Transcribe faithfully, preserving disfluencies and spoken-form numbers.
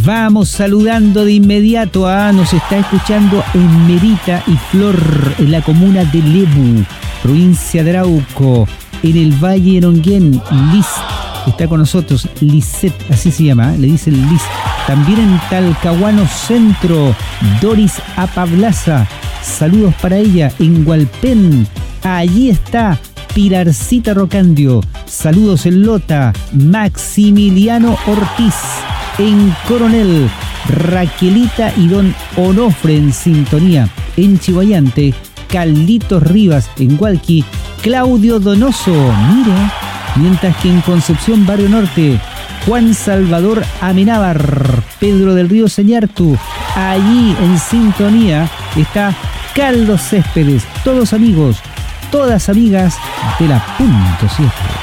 Vamos saludando de inmediato a, nos está escuchando en Merita y Flor, en la comuna de Lebu, provincia de Arauco, en el Valle de Nonguén. Liz está con nosotros, Lisette, así se llama, le dicen Liz. También en Talcahuano Centro, Doris Apablaza, saludos para ella. En Hualpén, allí está Pilarcita Rocandio, saludos en Lota. Maximiliano Ortiz, en Coronel, Raquelita y Don Onofre en sintonía. En Chihuayante, Carlitos Rivas. En Hualqui, Claudio Donoso, mira. Mientras que en Concepción, Barrio Norte, Juan Salvador Amenábar, Pedro del Río Señartu. Allí en sintonía está Carlos Céspedes. Todos amigos, todas amigas de la Punto Siete.